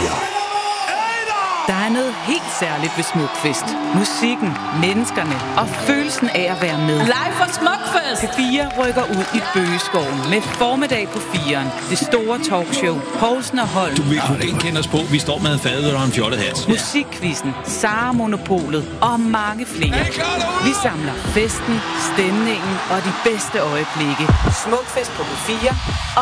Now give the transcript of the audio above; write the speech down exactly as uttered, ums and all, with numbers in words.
fire. Der er noget helt særligt ved Smukfest. Musikken, menneskerne og følelsen af at være med. Live fra Smukfest! P fire rykker ud i Bøgeskoven med formiddag på firen. Det store talkshow. Poulsen og Holm. Du vil ikke kende os på. Vi står med en fadøl og en fjollet hat. Musikquizzen, Sara Monopolet og mange flere. Vi samler festen, stemningen og de bedste øjeblikke. Smukfest på P fire.